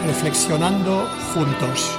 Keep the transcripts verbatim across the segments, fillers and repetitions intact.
reflexionando juntos.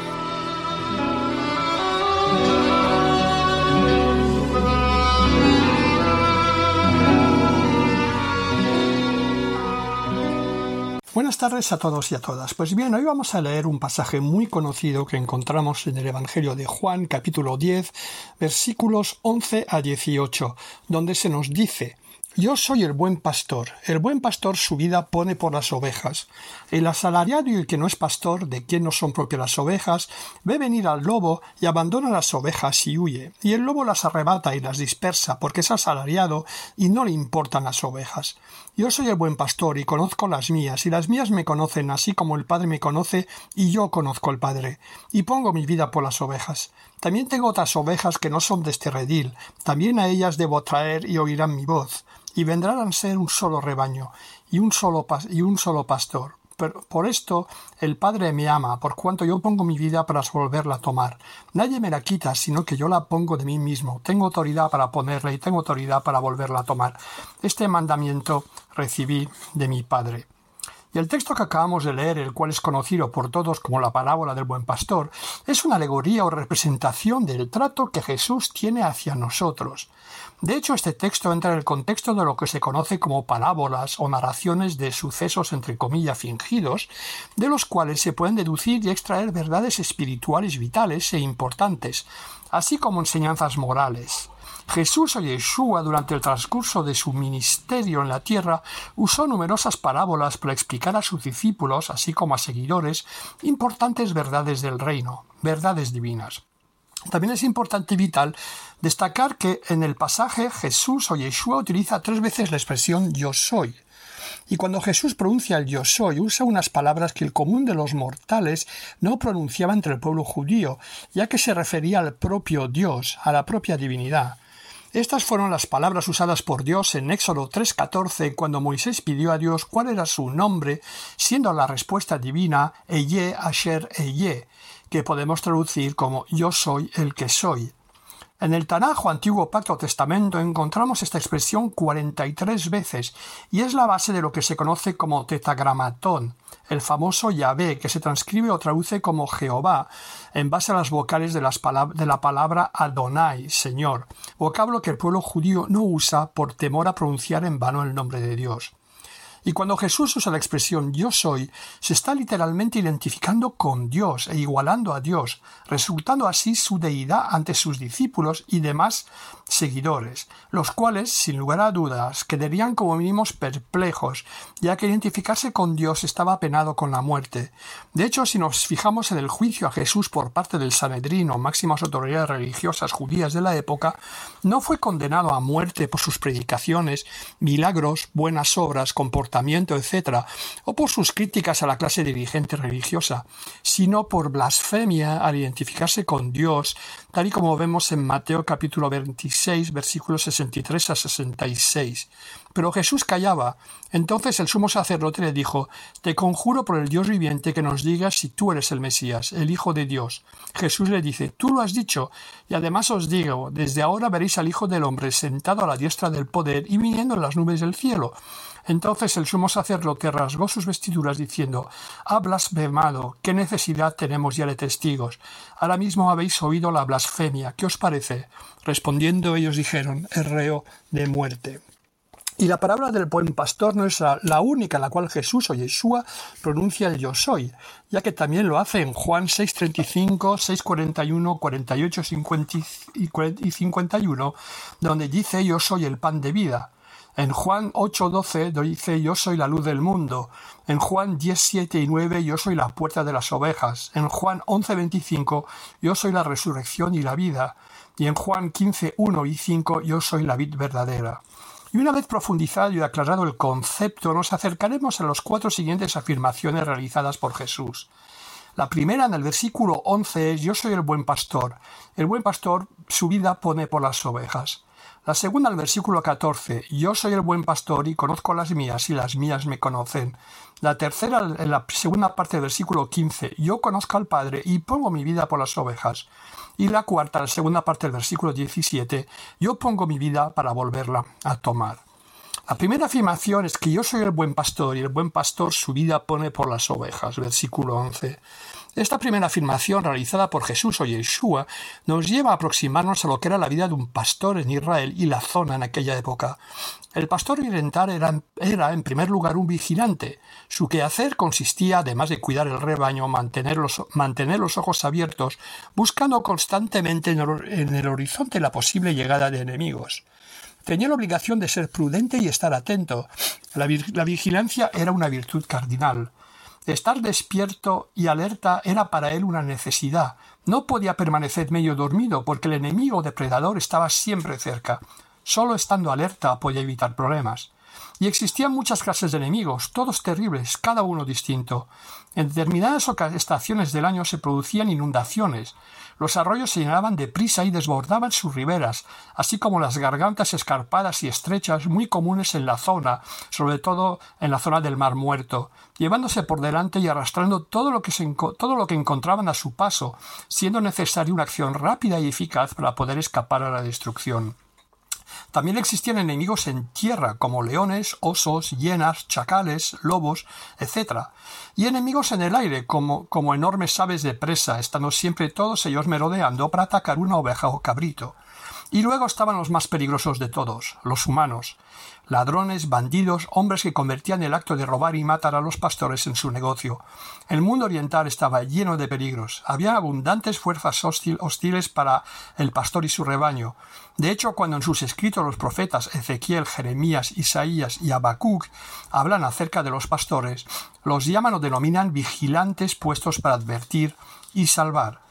Buenas tardes a todos y a todas. Pues bien, hoy vamos a leer un pasaje muy conocido que encontramos en el Evangelio de Juan, capítulo diez, versículos once a dieciocho, donde se nos dice: Yo soy el buen pastor. El buen pastor su vida pone por las ovejas. El asalariado y el que no es pastor, de quien no son propias las ovejas, ve venir al lobo y abandona las ovejas y huye. Y el lobo las arrebata y las dispersa, porque es asalariado y no le importan las ovejas. Yo soy el buen pastor y conozco las mías, y las mías me conocen, así como el Padre me conoce, y yo conozco al Padre, y pongo mi vida por las ovejas. También tengo otras ovejas que no son de este redil, también a ellas debo traer y oirán mi voz, y vendrán a ser un solo rebaño, y un solo, pas- y un solo pastor. Pero por esto el Padre me ama, por cuanto yo pongo mi vida para volverla a tomar. Nadie me la quita, sino que yo la pongo de mí mismo. Tengo autoridad para ponerla y tengo autoridad para volverla a tomar. Este mandamiento recibí de mi Padre. Y el texto que acabamos de leer, el cual es conocido por todos como la parábola del buen pastor, es una alegoría o representación del trato que Jesús tiene hacia nosotros. De hecho, este texto entra en el contexto de lo que se conoce como parábolas o narraciones de sucesos entre comillas fingidos, de los cuales se pueden deducir y extraer verdades espirituales vitales e importantes, así como enseñanzas morales. Jesús o Yeshua, durante el transcurso de su ministerio en la tierra, usó numerosas parábolas para explicar a sus discípulos, así como a seguidores, importantes verdades del reino, verdades divinas. También es importante y vital destacar que en el pasaje Jesús o Yeshua utiliza tres veces la expresión yo soy. Y cuando Jesús pronuncia el yo soy, usa unas palabras que el común de los mortales no pronunciaba entre el pueblo judío, ya que se refería al propio Dios, a la propia divinidad. Estas fueron las palabras usadas por Dios en Éxodo tres catorce, cuando Moisés pidió a Dios cuál era su nombre, siendo la respuesta divina Eyeh Asher Eyeh, que podemos traducir como yo soy el que soy. En el Tanaj, o Antiguo Pacto o Testamento, encontramos esta expresión cuarenta y tres veces, y es la base de lo que se conoce como tetragramatón, el famoso Yahvé, que se transcribe o traduce como Jehová, en base a las vocales de, las palab- de la palabra Adonai, Señor, vocablo que el pueblo judío no usa por temor a pronunciar en vano el nombre de Dios. Y cuando Jesús usa la expresión yo soy, se está literalmente identificando con Dios e igualando a Dios, resultando así su deidad ante sus discípulos y demás seguidores, los cuales, sin lugar a dudas, quedarían como mínimo perplejos, ya que identificarse con Dios estaba penado con la muerte. De hecho, si nos fijamos en el juicio a Jesús por parte del Sanedrín o máximas autoridades religiosas judías de la época, no fue condenado a muerte por sus predicaciones, milagros, buenas obras, comportamientos, etcétera, o por sus críticas a la clase dirigente religiosa, sino por blasfemia al identificarse con Dios, tal y como vemos en Mateo capítulo veintiséis, versículos sesenta y tres a sesenta y seis. Pero Jesús callaba. Entonces el sumo sacerdote le dijo: Te conjuro por el Dios viviente que nos digas si tú eres el Mesías, el Hijo de Dios. Jesús le dice: Tú lo has dicho, y además os digo, desde ahora veréis al Hijo del Hombre sentado a la diestra del poder y viniendo en las nubes del cielo. Entonces el sumo sacerdote rasgó sus vestiduras diciendo: Ha blasfemado, ¿qué necesidad tenemos ya de testigos? Ahora mismo habéis oído la blasfemia, ¿qué os parece? Respondiendo ellos dijeron: Es reo de muerte. Y la palabra del buen pastor no es la, la única en la cual Jesús o Yeshua pronuncia el yo soy, ya que también lo hace en Juan seis treinta y cinco, seis cuarenta y uno, cuarenta y ocho cincuenta y cincuenta y uno, donde dice: Yo soy el pan de vida. En Juan ocho doce dice: Yo soy la luz del mundo. En Juan diez siete y nueve: Yo soy la puerta de las ovejas. En Juan once veinticinco: Yo soy la resurrección y la vida. Y en Juan quince uno y cinco: Yo soy la vid verdadera. Y una vez profundizado y aclarado el concepto, nos acercaremos a las cuatro siguientes afirmaciones realizadas por Jesús. La primera, en el versículo once, es: Yo soy el buen pastor. El buen pastor su vida pone por las ovejas. La segunda, en el versículo catorce, Yo soy el buen pastor y conozco las mías y las mías me conocen. La tercera, en la segunda parte del versículo quince, Yo conozco al Padre y pongo mi vida por las ovejas. Y la cuarta, en la segunda parte del versículo diecisiete, Yo pongo mi vida para volverla a tomar. La primera afirmación es que yo soy el buen pastor y el buen pastor su vida pone por las ovejas, versículo once. Esta primera afirmación realizada por Jesús o Yeshua nos lleva a aproximarnos a lo que era la vida de un pastor en Israel y la zona en aquella época. El pastor oriental era, era en primer lugar un vigilante. Su quehacer consistía, además de cuidar el rebaño, mantener los, mantener los ojos abiertos, buscando constantemente en el, en el horizonte la posible llegada de enemigos. Tenía la obligación de ser prudente y estar atento. La, la vigilancia era una virtud cardinal. Estar despierto y alerta era para él una necesidad. No podía permanecer medio dormido porque el enemigo depredador estaba siempre cerca. Solo estando alerta podía evitar problemas. Y existían muchas clases de enemigos, todos terribles, cada uno distinto. En determinadas estaciones del año se producían inundaciones. Los arroyos se llenaban de prisa y desbordaban sus riberas, así como las gargantas escarpadas y estrechas muy comunes en la zona, sobre todo en la zona del Mar Muerto, llevándose por delante y arrastrando todo lo que, se, todo lo que encontraban a su paso, siendo necesaria una acción rápida y eficaz para poder escapar a la destrucción. También existían enemigos en tierra, como leones, osos, hienas, chacales, lobos, etcétera, y enemigos en el aire, como, como enormes aves de presa, estando siempre todos ellos merodeando para atacar una oveja o cabrito. Y luego estaban los más peligrosos de todos, los humanos, ladrones, bandidos, hombres que convertían el acto de robar y matar a los pastores en su negocio. El mundo oriental estaba lleno de peligros. Había abundantes fuerzas hostil, hostiles para el pastor y su rebaño. De hecho, cuando en sus escritos los profetas Ezequiel, Jeremías, Isaías y Habacuc hablan acerca de los pastores, los llaman o denominan vigilantes puestos para advertir y salvar.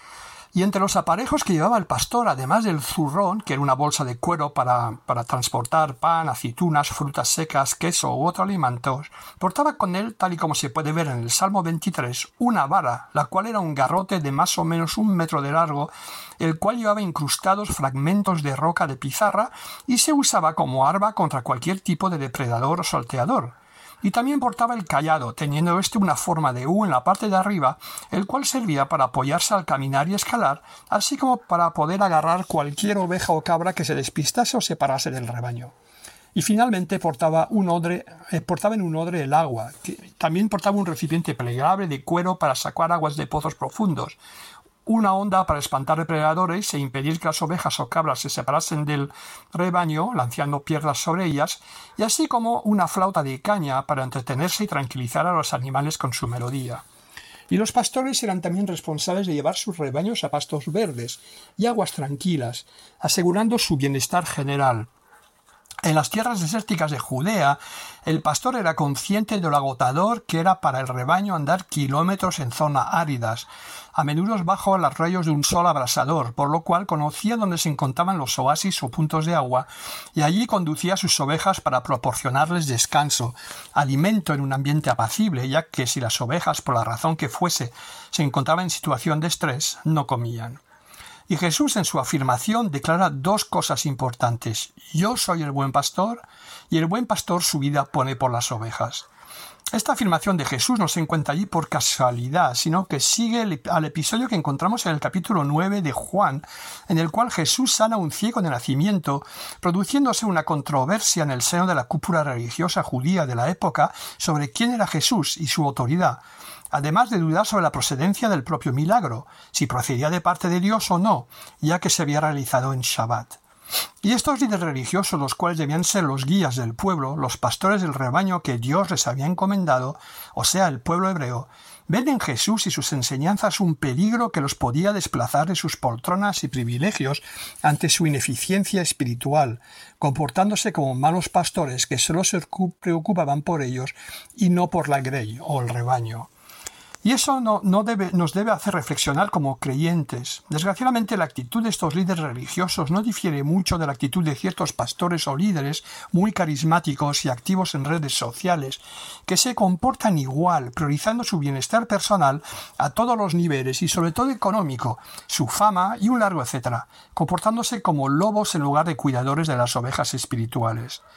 Y entre los aparejos que llevaba el pastor, además del zurrón, que era una bolsa de cuero para, para transportar pan, aceitunas, frutas secas, queso u otros alimentos, portaba con él, tal y como se puede ver en el Salmo veintitrés, una vara, la cual era un garrote de más o menos un metro de largo, el cual llevaba incrustados fragmentos de roca de pizarra y se usaba como arma contra cualquier tipo de depredador o salteador. Y también portaba el cayado, teniendo este una forma de U en la parte de arriba, el cual servía para apoyarse al caminar y escalar, así como para poder agarrar cualquier oveja o cabra que se despistase o separase del rebaño. Y finalmente portaba, un odre, eh, portaba en un odre el agua, que también portaba un recipiente plegable de cuero para sacar aguas de pozos profundos, una onda para espantar depredadores e impedir que las ovejas o cabras se separasen del rebaño, lanzando piedras sobre ellas, y así como una flauta de caña para entretenerse y tranquilizar a los animales con su melodía. Y los pastores eran también responsables de llevar sus rebaños a pastos verdes y aguas tranquilas, asegurando su bienestar general. En las tierras desérticas de Judea, el pastor era consciente de lo agotador que era para el rebaño andar kilómetros en zonas áridas, a menudo bajo los rayos de un sol abrasador, por lo cual conocía dónde se encontraban los oasis o puntos de agua, y allí conducía a sus ovejas para proporcionarles descanso, alimento en un ambiente apacible, ya que si las ovejas, por la razón que fuese, se encontraban en situación de estrés, no comían. Y Jesús en su afirmación declara dos cosas importantes. Yo soy el buen pastor y el buen pastor su vida pone por las ovejas. Esta afirmación de Jesús no se encuentra allí por casualidad, sino que sigue el, al episodio que encontramos en el capítulo nueve de Juan, en el cual Jesús sana a un ciego de nacimiento, produciéndose una controversia en el seno de la cúpula religiosa judía de la época sobre quién era Jesús y su autoridad, además de dudar sobre la procedencia del propio milagro, si procedía de parte de Dios o no, ya que se había realizado en Shabbat. Y estos líderes religiosos, los cuales debían ser los guías del pueblo, los pastores del rebaño que Dios les había encomendado, o sea, el pueblo hebreo, ven en Jesús y sus enseñanzas un peligro que los podía desplazar de sus poltronas y privilegios ante su ineficiencia espiritual, comportándose como malos pastores que solo se preocupaban por ellos y no por la grey o el rebaño. Y eso no, no debe, nos debe hacer reflexionar como creyentes. Desgraciadamente, la actitud de estos líderes religiosos no difiere mucho de la actitud de ciertos pastores o líderes muy carismáticos y activos en redes sociales, que se comportan igual, priorizando su bienestar personal a todos los niveles y sobre todo económico, su fama y un largo etcétera, comportándose como lobos en lugar de cuidadores de las ovejas espirituales.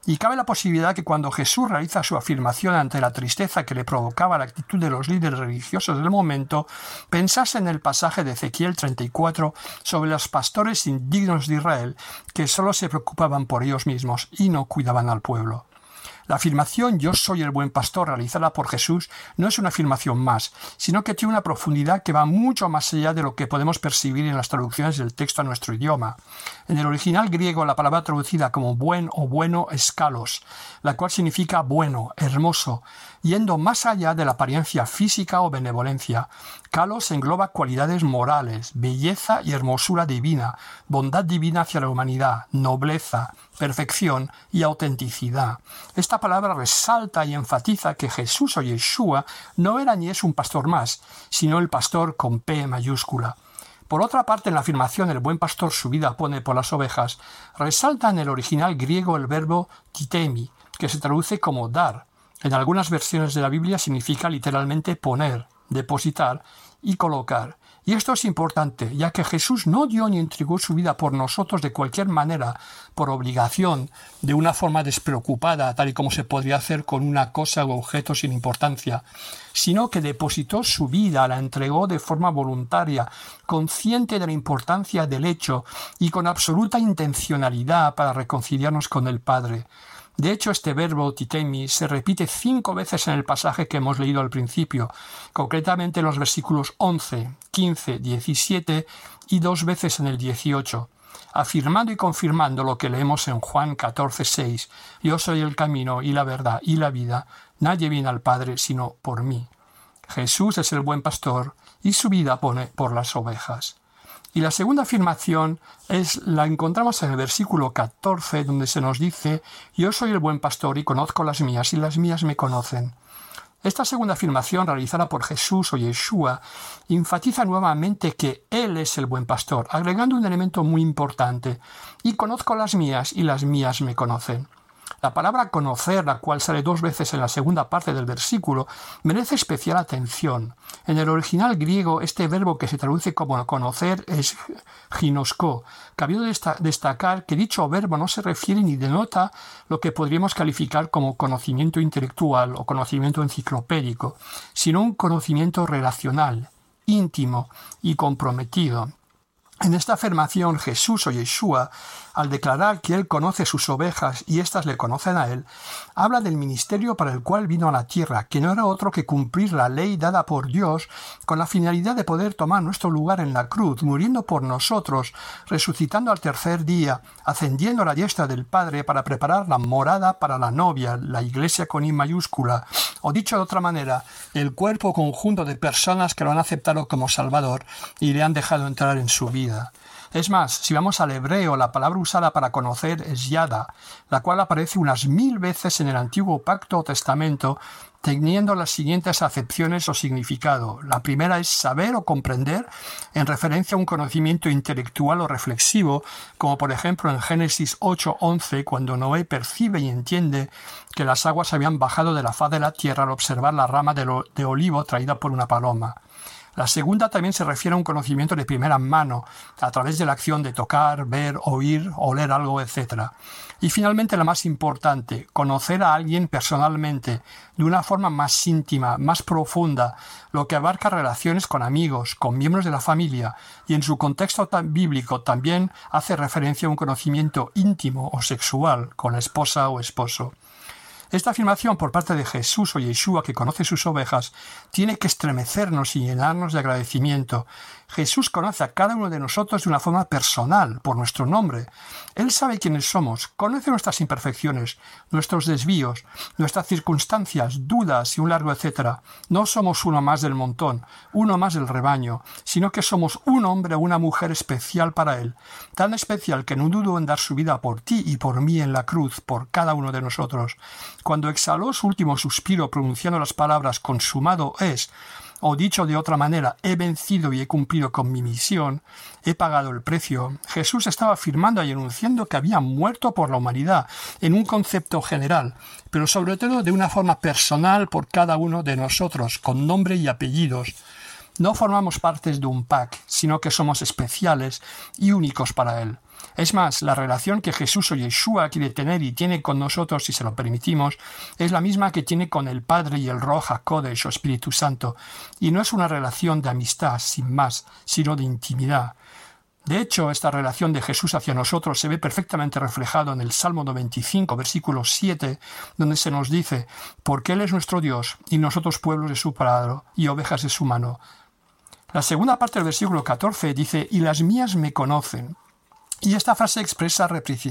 Y cabe la posibilidad que cuando Jesús realiza su afirmación ante la tristeza que le provocaba la actitud de los líderes religiosos del momento, pensase en el pasaje de Ezequiel treinta y cuatro sobre los pastores indignos de Israel que solo se preocupaban por ellos mismos y no cuidaban al pueblo. La afirmación «Yo soy el buen pastor» realizada por Jesús no es una afirmación más, sino que tiene una profundidad que va mucho más allá de lo que podemos percibir en las traducciones del texto a nuestro idioma. En el original griego la palabra traducida como buen o bueno es kalos, la cual significa bueno, hermoso, yendo más allá de la apariencia física o benevolencia. Kalos engloba cualidades morales, belleza y hermosura divina, bondad divina hacia la humanidad, nobleza, perfección y autenticidad. Esta palabra resalta y enfatiza que Jesús o Yeshua no era ni es un pastor más, sino el pastor con P mayúscula. Por otra parte, en la afirmación «el buen pastor su vida pone por las ovejas», resalta en el original griego el verbo titemi, que se traduce como dar. En algunas versiones de la Biblia significa literalmente poner, depositar y colocar. Y esto es importante, ya que Jesús no dio ni entregó su vida por nosotros de cualquier manera, por obligación, de una forma despreocupada, tal y como se podría hacer con una cosa o objeto sin importancia, sino que depositó su vida, la entregó de forma voluntaria, consciente de la importancia del hecho y con absoluta intencionalidad para reconciliarnos con el Padre. De hecho, este verbo titemi se repite cinco veces en el pasaje que hemos leído al principio, concretamente en los versículos once, quince, diecisiete y dos veces en el dieciocho, afirmando y confirmando lo que leemos en Juan catorce, seis. Yo soy el camino y la verdad y la vida, nadie viene al Padre sino por mí. Jesús es el buen pastor y su vida pone por las ovejas. Y la segunda afirmación es, la encontramos en el versículo catorce, donde se nos dice «Yo soy el buen pastor y conozco las mías, y las mías me conocen». Esta segunda afirmación, realizada por Jesús o Yeshua, enfatiza nuevamente que Él es el buen pastor, agregando un elemento muy importante: «Y conozco las mías, y las mías me conocen». La palabra conocer, la cual sale dos veces en la segunda parte del versículo, merece especial atención. En el original griego, este verbo que se traduce como conocer es ginosko, cabiendo desta- destacar que dicho verbo no se refiere ni denota lo que podríamos calificar como conocimiento intelectual o conocimiento enciclopédico, sino un conocimiento relacional, íntimo y comprometido. En esta afirmación, Jesús o Yeshua, al declarar que Él conoce sus ovejas y éstas le conocen a Él, habla del ministerio para el cual vino a la tierra, que no era otro que cumplir la ley dada por Dios con la finalidad de poder tomar nuestro lugar en la cruz, muriendo por nosotros, resucitando al tercer día, ascendiendo a la diestra del Padre para preparar la morada para la novia, la iglesia con I mayúscula, o dicho de otra manera, el cuerpo conjunto de personas que lo han aceptado como Salvador y le han dejado entrar en su vida. Es más, si vamos al hebreo, la palabra usada para conocer es yada, la cual aparece unas mil veces en el Antiguo Pacto o Testamento, teniendo las siguientes acepciones o significado. La primera es saber o comprender, en referencia a un conocimiento intelectual o reflexivo, como por ejemplo en Génesis ocho once, cuando Noé percibe y entiende que las aguas habían bajado de la faz de la tierra al observar la rama de, lo, de olivo traída por una paloma. La segunda también se refiere a un conocimiento de primera mano, a través de la acción de tocar, ver, oír, oler algo, etcétera. Y finalmente la más importante, conocer a alguien personalmente, de una forma más íntima, más profunda, lo que abarca relaciones con amigos, con miembros de la familia, y en su contexto tan bíblico también hace referencia a un conocimiento íntimo o sexual con la esposa o esposo. Esta afirmación por parte de Jesús o Yeshua, que conoce sus ovejas, tiene que estremecernos y llenarnos de agradecimiento. Jesús conoce a cada uno de nosotros de una forma personal, por nuestro nombre. Él sabe quiénes somos, conoce nuestras imperfecciones, nuestros desvíos, nuestras circunstancias, dudas y un largo etcétera. No somos uno más del montón, uno más del rebaño, sino que somos un hombre o una mujer especial para Él, tan especial que no dudó en dar su vida por ti y por mí en la cruz, por cada uno de nosotros. Cuando exhaló su último suspiro pronunciando las palabras «consumado es», o dicho de otra manera, «he vencido y he cumplido con mi misión, he pagado el precio», Jesús estaba afirmando y anunciando que había muerto por la humanidad, en un concepto general, pero sobre todo de una forma personal por cada uno de nosotros, con nombre y apellidos. No formamos partes de un pack, sino que somos especiales y únicos para Él. Es más, la relación que Jesús o Yeshua quiere tener y tiene con nosotros, si se lo permitimos, es la misma que tiene con el Padre y el Ruach HaKodesh o Espíritu Santo, y no es una relación de amistad, sin más, sino de intimidad. De hecho, esta relación de Jesús hacia nosotros se ve perfectamente reflejado en el Salmo noventa y cinco, versículo siete, donde se nos dice: «Porque Él es nuestro Dios, y nosotros pueblos de su prado, y ovejas de su mano». La segunda parte del versículo catorce dice: «Y las mías me conocen». Y esta frase expresa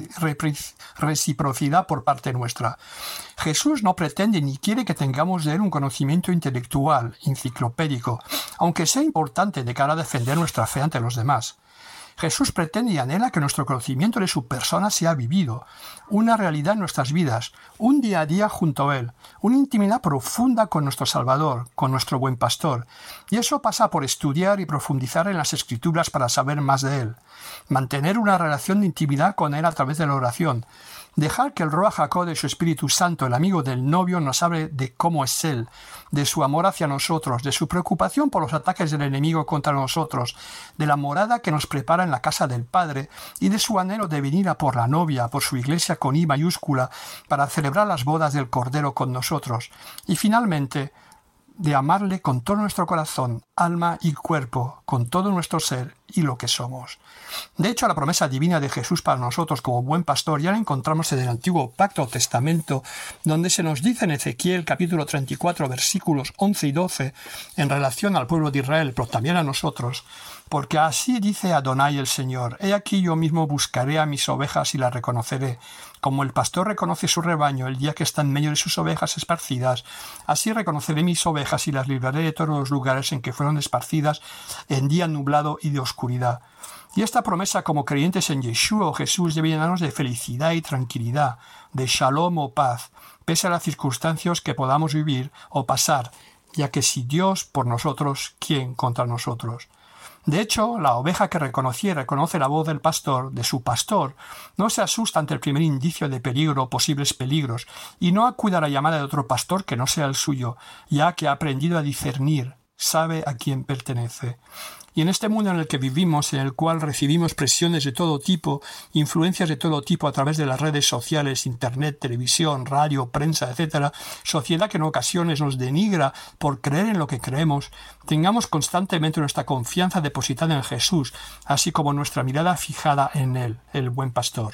reciprocidad por parte nuestra. Jesús no pretende ni quiere que tengamos de Él un conocimiento intelectual, enciclopédico, aunque sea importante de cara a defender nuestra fe ante los demás. Jesús pretende y anhela que nuestro conocimiento de su persona sea vivido, una realidad en nuestras vidas, un día a día junto a Él, una intimidad profunda con nuestro Salvador, con nuestro buen pastor. Y eso pasa por estudiar y profundizar en las Escrituras para saber más de Él, mantener una relación de intimidad con Él a través de la oración, dejar que el Ruach HaKodesh, su Espíritu Santo, el amigo del novio, nos hable de cómo es Él, de su amor hacia nosotros, de su preocupación por los ataques del enemigo contra nosotros, de la morada que nos prepara en la casa del Padre y de su anhelo de venir a por la novia, por su iglesia con I mayúscula, para celebrar las bodas del Cordero con nosotros. Y finalmente, de amarle con todo nuestro corazón, alma y cuerpo, con todo nuestro ser y lo que somos. De hecho, la promesa divina de Jesús para nosotros como buen pastor ya la encontramos en el Antiguo Pacto o Testamento, donde se nos dice en Ezequiel capítulo treinta y cuatro versículos once y doce en relación al pueblo de Israel, pero también a nosotros: «Porque así dice Adonai el Señor, he aquí yo mismo buscaré a mis ovejas y las reconoceré. Como el pastor reconoce su rebaño el día que está en medio de sus ovejas esparcidas, así reconoceré mis ovejas y las libraré de todos los lugares en que fueron esparcidas en día nublado y de oscuridad». Y esta promesa como creyentes en Yeshua o Jesús debe llenarnos de felicidad y tranquilidad, de shalom o paz, pese a las circunstancias que podamos vivir o pasar, ya que si Dios por nosotros, ¿quién contra nosotros? De hecho, la oveja que reconoce y reconoce la voz del pastor, de su pastor, no se asusta ante el primer indicio de peligro o posibles peligros, y no acude a la llamada de otro pastor que no sea el suyo, ya que ha aprendido a discernir, sabe a quién pertenece. Y en este mundo en el que vivimos, en el cual recibimos presiones de todo tipo, influencias de todo tipo a través de las redes sociales, internet, televisión, radio, prensa, etcétera, sociedad que en ocasiones nos denigra por creer en lo que creemos, tengamos constantemente nuestra confianza depositada en Jesús, así como nuestra mirada fijada en Él, el buen pastor.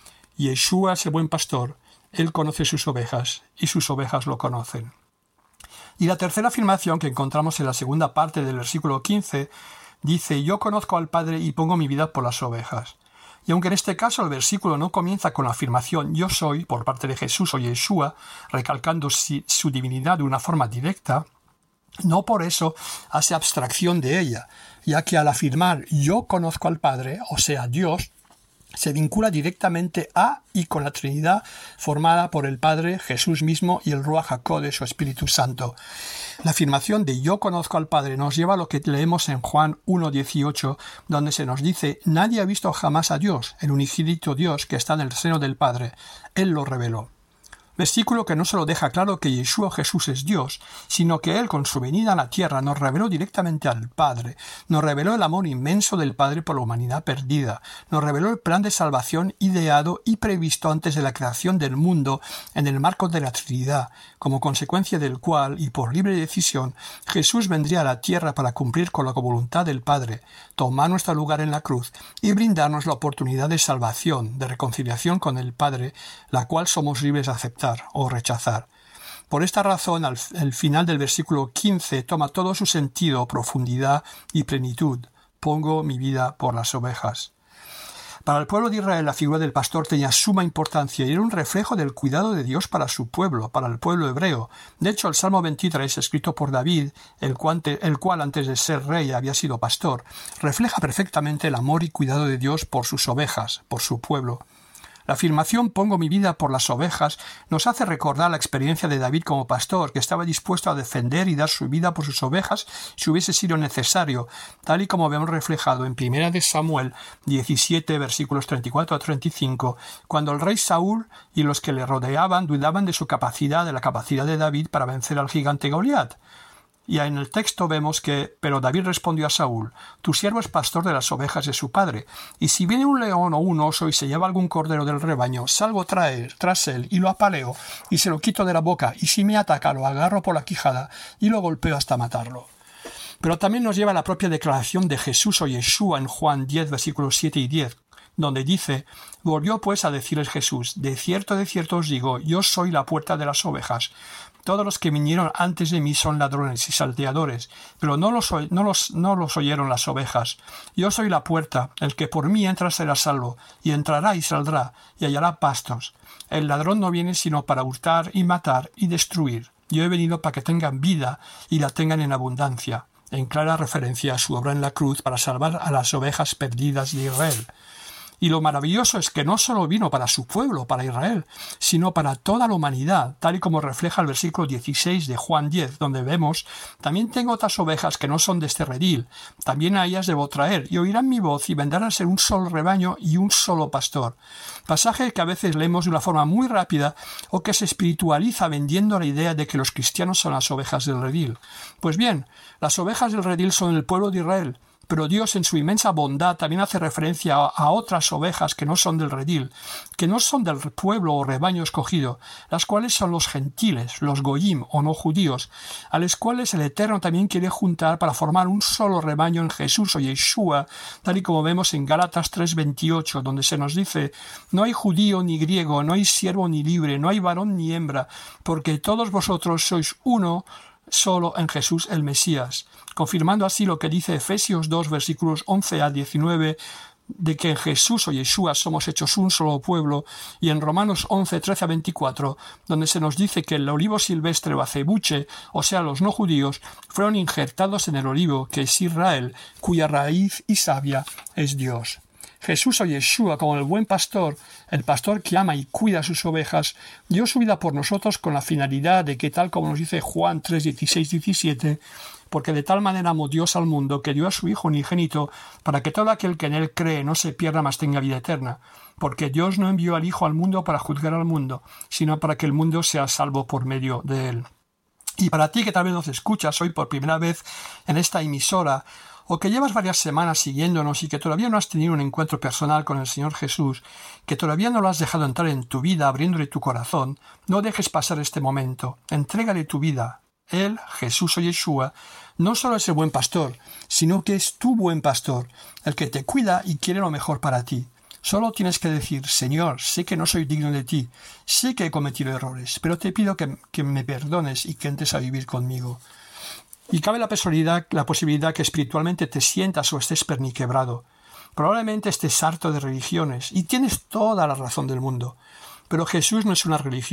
Yeshua es el buen pastor, Él conoce sus ovejas y sus ovejas lo conocen. Y la tercera afirmación que encontramos en la segunda parte del versículo quince dice: «Yo conozco al Padre y pongo mi vida por las ovejas». Y aunque en este caso el versículo no comienza con la afirmación «yo soy» por parte de Jesús o Yeshua, recalcando su divinidad de una forma directa, no por eso hace abstracción de ella, ya que al afirmar «yo conozco al Padre», o sea, Dios, se vincula directamente a y con la Trinidad formada por el Padre, Jesús mismo y el Ruach HaKodesh o Espíritu Santo. La afirmación de yo conozco al Padre nos lleva a lo que leemos en Juan uno dieciocho, donde se nos dice: «Nadie ha visto jamás a Dios, el unigénito Dios que está en el seno del Padre. Él lo reveló». Versículo que no solo deja claro que Yeshua Jesús es Dios, sino que Él con su venida a la tierra nos reveló directamente al Padre, nos reveló el amor inmenso del Padre por la humanidad perdida, nos reveló el plan de salvación ideado y previsto antes de la creación del mundo en el marco de la Trinidad, como consecuencia del cual, y por libre decisión, Jesús vendría a la tierra para cumplir con la voluntad del Padre, tomar nuestro lugar en la cruz y brindarnos la oportunidad de salvación, de reconciliación con el Padre, la cual somos libres de aceptar o rechazar. Por esta razón, al, el final del versículo quince toma todo su sentido, profundidad y plenitud. Pongo mi vida por las ovejas. Para el pueblo de Israel, la figura del pastor tenía suma importancia y era un reflejo del cuidado de Dios para su pueblo, para el pueblo hebreo. De hecho, el Salmo veintitrés, escrito por David, el cual, el cual antes de ser rey había sido pastor, refleja perfectamente el amor y cuidado de Dios por sus ovejas, por su pueblo. La afirmación «pongo mi vida por las ovejas» nos hace recordar la experiencia de David como pastor, que estaba dispuesto a defender y dar su vida por sus ovejas si hubiese sido necesario, tal y como vemos reflejado en Primera de Samuel diecisiete, versículos treinta y cuatro a treinta y cinco, cuando el rey Saúl y los que le rodeaban dudaban de su capacidad, de la capacidad de David para vencer al gigante Goliat. Y en el texto vemos que, pero David respondió a Saúl, tu siervo es pastor de las ovejas de su padre, y si viene un león o un oso y se lleva algún cordero del rebaño, salgo traer, tras él y lo apaleo y se lo quito de la boca, y si me ataca lo agarro por la quijada y lo golpeo hasta matarlo. Pero también nos lleva la propia declaración de Jesús o Yeshua en Juan diez, versículos siete y diez, donde dice, volvió pues a decirles Jesús, de cierto, de cierto os digo, yo soy la puerta de las ovejas. Todos los que vinieron antes de mí son ladrones y salteadores, pero no los, no los, no los oyeron las ovejas. Yo soy la puerta, el que por mí entra será salvo, y entrará y saldrá, y hallará pastos. El ladrón no viene sino para hurtar y matar y destruir. Yo he venido para que tengan vida y la tengan en abundancia, en clara referencia a su obra en la cruz para salvar a las ovejas perdidas de Israel. Y lo maravilloso es que no solo vino para su pueblo, para Israel, sino para toda la humanidad, tal y como refleja el versículo dieciséis de Juan diez, donde vemos, también tengo otras ovejas que no son de este redil, también a ellas debo traer, y oirán mi voz, y vendrán a ser un solo rebaño y un solo pastor. Pasaje que a veces leemos de una forma muy rápida, o que se espiritualiza vendiendo la idea de que los cristianos son las ovejas del redil. Pues bien, las ovejas del redil son el pueblo de Israel, pero Dios en su inmensa bondad también hace referencia a, a otras ovejas que no son del redil, que no son del pueblo o rebaño escogido, las cuales son los gentiles, los goyim o no judíos, a los cuales el Eterno también quiere juntar para formar un solo rebaño en Jesús o Yeshua, tal y como vemos en Gálatas tres veintiocho, donde se nos dice, no hay judío ni griego, no hay siervo ni libre, no hay varón ni hembra, porque todos vosotros sois uno, solo en Jesús el Mesías, confirmando así lo que dice Efesios dos, versículos once a diecinueve, de que en Jesús o Yeshua somos hechos un solo pueblo, y en Romanos once, trece a veinticuatro, donde se nos dice que el olivo silvestre o acebuche, o sea, los no judíos, fueron injertados en el olivo, que es Israel, cuya raíz y savia es Dios. Jesús o Yeshua, como el buen pastor, el pastor que ama y cuida a sus ovejas, dio su vida por nosotros con la finalidad de que, tal como nos dice Juan tres, dieciséis, diecisiete, porque de tal manera amó Dios al mundo que dio a su Hijo unigénito para que todo aquel que en él cree no se pierda, mas tenga vida eterna. Porque Dios no envió al Hijo al mundo para juzgar al mundo, sino para que el mundo sea salvo por medio de él. Y para ti que tal vez nos escuchas hoy por primera vez en esta emisora, o que llevas varias semanas siguiéndonos y que todavía no has tenido un encuentro personal con el Señor Jesús, que todavía no lo has dejado entrar en tu vida abriéndole tu corazón, no dejes pasar este momento. Entrégale tu vida. Él, Jesús o Yeshua, no solo es el buen pastor, sino que es tu buen pastor, el que te cuida y quiere lo mejor para ti. Solo tienes que decir, Señor, sé que no soy digno de ti, sé que he cometido errores, pero te pido que, que me perdones y que entres a vivir conmigo. Y cabe la posibilidad, la posibilidad que espiritualmente te sientas o estés perniquebrado. Probablemente estés harto de religiones, y tienes toda la razón del mundo. Pero Jesús no es una religión.